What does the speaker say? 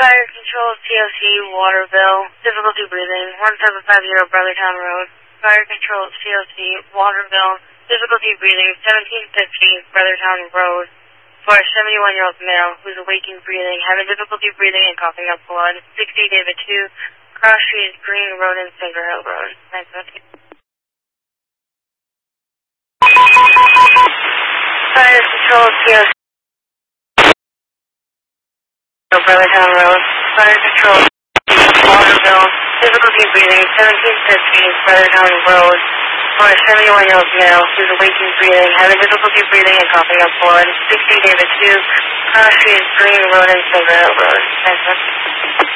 Fire control, COC, Waterville, difficulty breathing, 1750 Brothertown Road. Fire control, COC, Waterville, difficulty breathing, 1750 Brothertown Road. For a 71-year-old male who's awake and breathing, having difficulty breathing and coughing up blood, 60 David 2, Cross Street, Green Road, and Silver Hill Road. 950. Fire control, COC, Brothertown Road. Fire control, Waterville, difficulty breathing, 1750 Brothertown Road. For a 71-year-old male who's awake and breathing, having difficulty breathing and coughing up blood, 60 David 2, Cross Street, Green Road, and Silver Hill Road. 950.